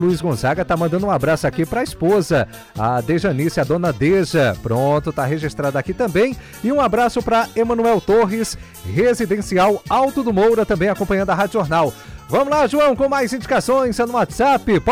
Luiz Gonzaga tá mandando um abraço aqui pra esposa, a Dejanice, a dona Deja. Pronto, tá registrado aqui também. E um abraço pra Emanuel Torres, residencial Alto do Moura, também acompanhando a Rádio Jornal. Vamos lá, João, com mais indicações no WhatsApp.